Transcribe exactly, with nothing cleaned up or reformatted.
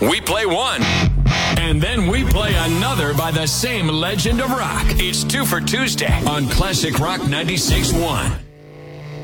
We play one, and then we play another by the same legend of rock. It's Two for Tuesday on Classic Rock ninety-six point one.